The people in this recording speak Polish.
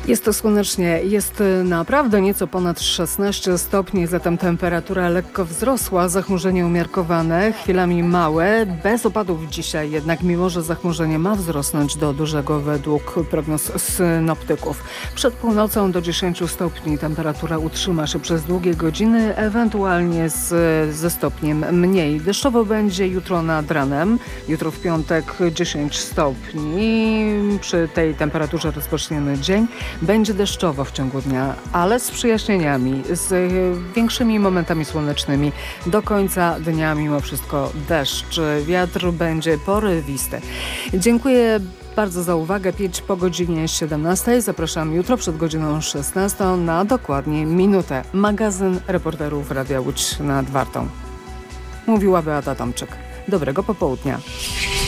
Jest to słonecznie, jest naprawdę nieco ponad 16 stopni, zatem temperatura lekko wzrosła, zachmurzenie umiarkowane, chwilami małe, bez opadów dzisiaj jednak, mimo że zachmurzenie ma wzrosnąć do dużego według prognoz synoptyków. Przed północą do 10 stopni temperatura utrzyma się przez długie godziny, ewentualnie ze stopniem mniej. Deszczowo będzie jutro nad ranem, jutro w piątek 10 stopni, przy tej temperaturze rozpoczniemy dzień. Będzie deszczowo w ciągu dnia, ale z przyjaśnieniami, z większymi momentami słonecznymi. Do końca dnia mimo wszystko deszcz. Wiatr będzie porywisty. Dziękuję bardzo za uwagę. 5 po godzinie 17. Zapraszam jutro przed godziną 16 na dokładnie minutę. Magazyn reporterów Radia Łódź nad Wartą. Mówiła Beata Tomczyk. Dobrego popołudnia.